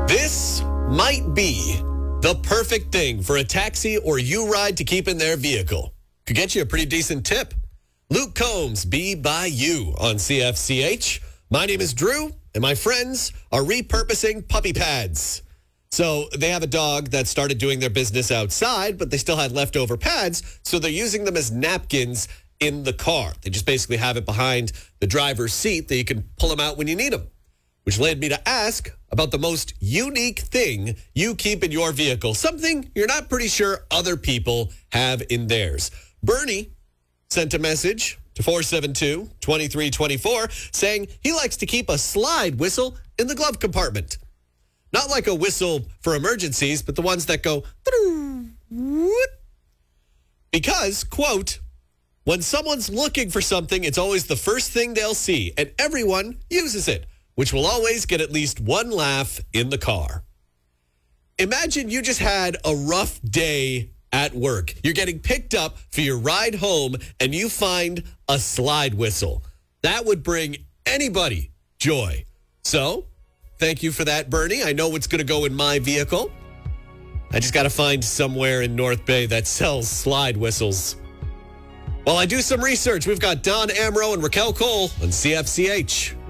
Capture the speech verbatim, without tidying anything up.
This might be the perfect thing for a taxi or you ride to keep in their vehicle. Could get you a pretty decent tip. Luke Combs, Be By You on C F C H. My name is Drew, and my friends are repurposing puppy pads. So they have a dog that started doing their business outside, but they still had leftover pads, so they're using them as napkins in the car. They just basically have it behind the driver's seat that you can pull them out when you need them. Which led me to ask about the most unique thing you keep in your vehicle. Something you're not pretty sure other people have in theirs. Bernie sent a message to four seven two, two three two four saying he likes to keep a slide whistle in the glove compartment. Not like a whistle for emergencies, but the ones that go because, quote, when someone's looking for something, it's always the first thing they'll see, and everyone uses it, which will always get at least one laugh in the car. Imagine you just had a rough day at work. You're getting picked up for your ride home, and you find a slide whistle. That would bring anybody joy. So, thank you for that, Bernie. I know what's going to go in my vehicle. I just got to find somewhere in North Bay that sells slide whistles. While I do some research, we've got Don Amro and Raquel Cole on C F C H.